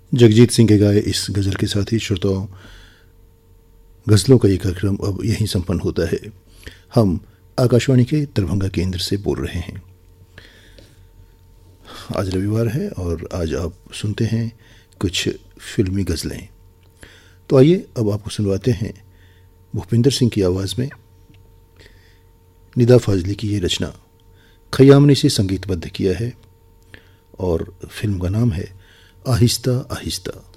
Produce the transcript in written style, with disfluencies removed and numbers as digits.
जगजीत सिंह के गाए इस गज़ल के साथ ही श्रोताओं, गज़लों का ये कार्यक्रम अब यहीं संपन्न होता है। हम आकाशवाणी के दरभंगा केंद्र से बोल रहे हैं। आज रविवार है और आज आप सुनते हैं कुछ फिल्मी गज़लें। तो आइए अब आपको सुनवाते हैं भूपिंदर सिंह की आवाज़ में निदा फाजली की ये रचना खयाम ने इसे संगीतबद्ध किया है और फिल्म का नाम है आहिस्ता आहिस्ता।